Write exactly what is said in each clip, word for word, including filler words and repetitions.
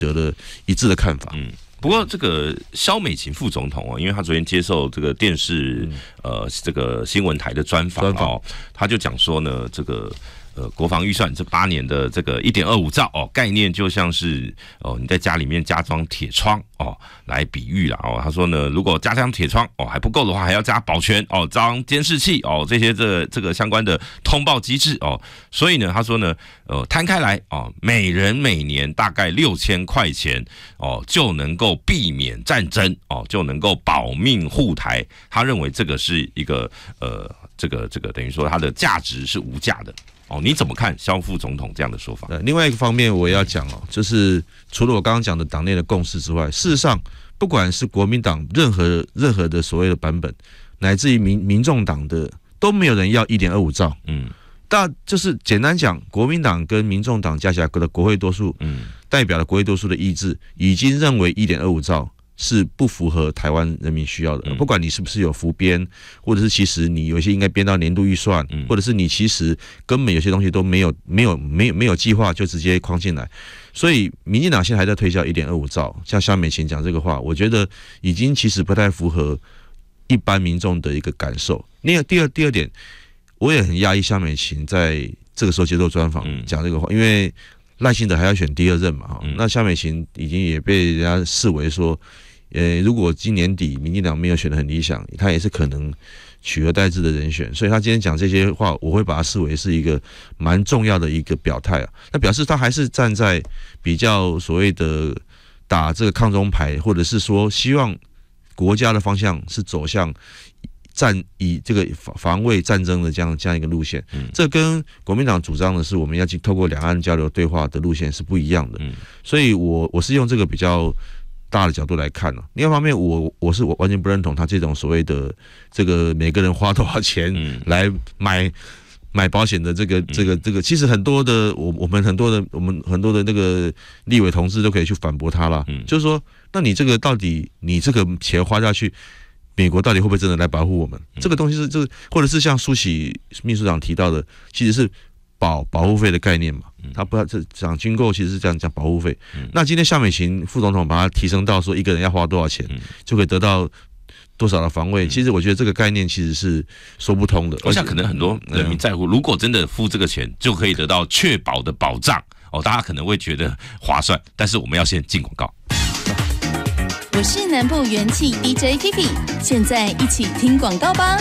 得了一致的看法。 嗯。不过，这个萧美琴副总统哦，因为他昨天接受这个电视呃这个新闻台的专访哦，他就讲说呢，这个呃国防预算这八年的这个一点二五兆哦，概念就像是哦你在家里面加装铁窗哦来比喻啦哦，他说呢，如果加装铁窗哦还不够的话，还要加保全哦，装监视器哦这些这个这个相关的通报机制哦，所以呢，他说呢，呃摊开来哦，每人每年大概六千块钱哦就能够避免战争哦，就能够保命护台。他认为这个是一个呃，这个这个等于说它的价值是无价的哦。你怎么看萧副总统这样的说法？ 另外一个方面，我也要讲哦，就是除了我刚刚讲的党内的共识之外，事实上，不管是国民党任何任何的所谓的版本，乃至于民民众党的，都没有人要一点二五兆。嗯。但就是简单讲，国民党跟民众党加起来的国会多数，嗯，代表了国会多数的意志，已经认为一点二五兆是不符合台湾人民需要的。不管你是不是有浮编，或者是其实你有一些应该编到年度预算，或者是你其实根本有些东西都没有没有没有没有计划就直接框进来。所以民进党现在还在推销一点二五兆，像萧美琴讲这个话，我觉得已经其实不太符合一般民众的一个感受。另外，第二第二点。我也很讶异，萧美琴在这个时候接受专访讲这个话，因为赖清德还要选第二任嘛，那萧美琴已经也被人家视为说，呃，如果今年底民进党没有选得很理想，他也是可能取而代之的人选，所以他今天讲这些话，我会把它视为是一个蛮重要的一个表态啊。那表示他还是站在比较所谓的打这个抗中牌，或者是说希望国家的方向是走向。战以这个防卫战争的这样这样一个路线，这跟国民党主张的是我们要去透过两岸交流对话的路线是不一样的，所以我我是用这个比较大的角度来看了。另外一方面，我我是我完全不认同他这种所谓的这个每个人花多少钱来买买保险的这个这个这个，其实很多的我我们很多的我们很多的那个立委同志都可以去反驳他了，就是说，那你这个到底你这个钱花下去。美国到底会不会真的来保护我们？这个东西是这个，或者是像苏喜秘书长提到的，其实是保保护费的概念嘛。他不要这讲军购，其实是这样讲保护费。那今天萧美琴副总统把它提升到说一个人要花多少钱，就可以得到多少的防卫。其实我觉得这个概念其实是说不通的。 我想可能很多人民在乎，如果真的付这个钱，就可以得到确保的保障哦，大家可能会觉得划算。但是我们要先进广告。 我是南部元气 D J Kiki， 现在一起听广告吧。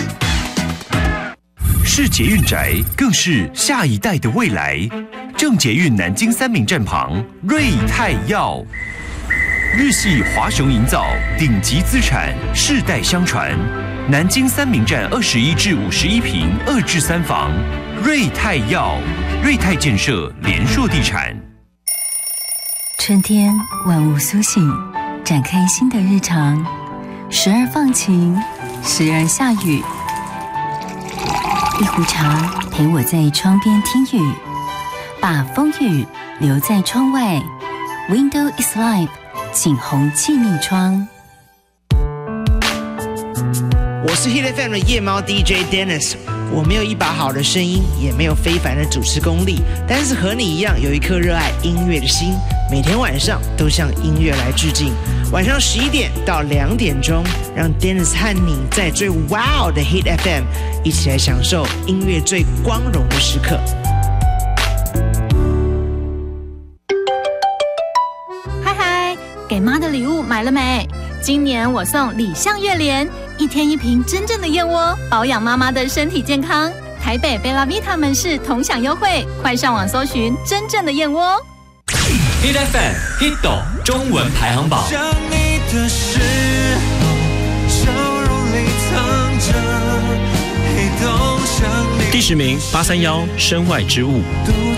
是捷运宅，更是下一代的未来。正捷运南京三民站旁，瑞泰药，日系华雄营造，顶级资产，世代相传。南京三民站二十一至五十一坪，二至三房，瑞泰药，瑞泰建设，联硕地产。 春天，万物苏醒。展开新的日常，时而放晴，时而下雨。一壶茶陪我在窗边听雨，把风雨留在窗外。Window is life， 景洪气密窗。 我是 Hit F M 的夜猫 D J Dennis。我没有一把好的声音，也没有非凡的主持功力，但是和你一样有一颗热爱音乐的心，每天晚上都向音乐来致敬。晚上十一点到两点钟，让 Dennis 和你在最 wow 的 Hit F M 一起来享受音乐最光荣的时刻。 嗨嗨，给妈的礼物买了没？今年我送礼象月莲，一天一瓶真正的燕窝，保养妈妈的身体健康。台北贝拉维塔门市同享优惠，快上网搜寻真正的燕窝。 Hit F M Hit 中文排行榜。想你的时候，笑容里藏着黑洞，想你第十名八三幺身外之物。独